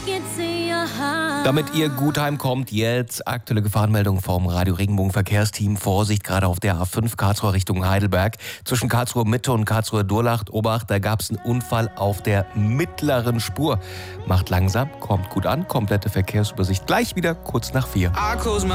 Damit ihr gut heimkommt, jetzt aktuelle Gefahrenmeldung vom Radio Regenbogen Verkehrsteam. Vorsicht, gerade auf der A5 Karlsruhe Richtung Heidelberg. Zwischen Karlsruhe Mitte und Karlsruhe Durlacht. Obacht, da gab es einen Unfall auf der mittleren Spur. Macht langsam, kommt gut an. Komplette Verkehrsübersicht gleich wieder kurz nach 4.